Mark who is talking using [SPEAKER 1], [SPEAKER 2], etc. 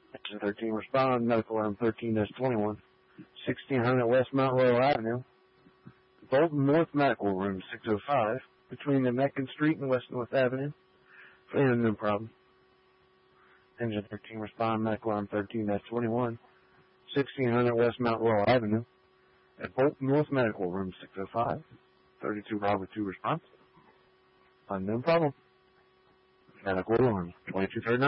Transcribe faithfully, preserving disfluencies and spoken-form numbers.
[SPEAKER 1] Engine thirteen respond, medical alarm thirteen dash twenty-one, sixteen hundred West Mount Royal Avenue, Bolton North Medical Room six oh five, between the Macon Street and West North Avenue. Yeah, no problem. Engine thirteen respond, medical alarm thirteen dash twenty-one, sixteen hundred West Mount Royal Avenue, at Bolton North Medical Room six oh five, thirty-two Bravo two response. Unknown problem. Medical alarm twenty-two thirty-nine.